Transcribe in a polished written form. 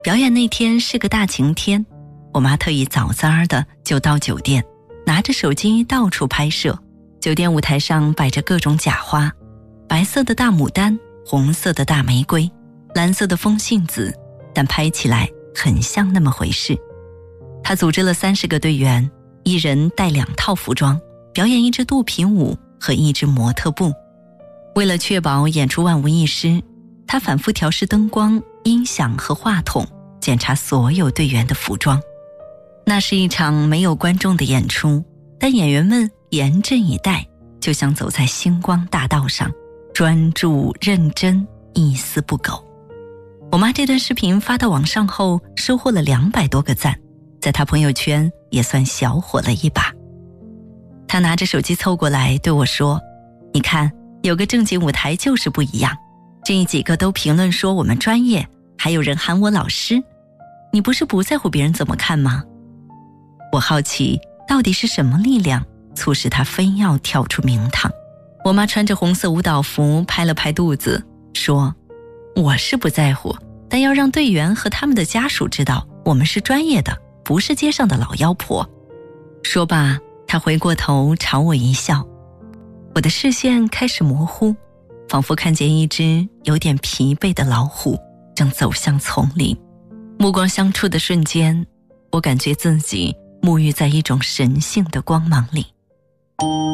表演那天是个大晴天，我妈特意早早的就到酒店，拿着手机到处拍摄。酒店舞台上摆着各种假花，白色的大牡丹，红色的大玫瑰，蓝色的风信子，但拍起来很像那么回事。她组织了30个队员，一人带2套服装，表演一支肚皮舞和一支模特步。为了确保演出万无一失，她反复调试灯光、音响和话筒，检查所有队员的服装。那是一场没有观众的演出，但演员们严阵以待，就像走在星光大道上，专注认真，一丝不苟。我妈这段视频发到网上后收获了200多个赞，在她朋友圈也算小火了一把。她拿着手机凑过来对我说，你看，有个正经舞台就是不一样，这几个都评论说我们专业，还有人喊我老师，你不是不在乎别人怎么看吗？我好奇到底是什么力量促使她非要跳出名堂。我妈穿着红色舞蹈服拍了拍肚子说，我是不在乎，但要让队员和他们的家属知道我们是专业的，不是街上的老妖婆。说罢，她回过头朝我一笑，我的视线开始模糊，仿佛看见一只有点疲惫的老虎正走向丛林。目光相触的瞬间，我感觉自己沐浴在一种神性的光芒里。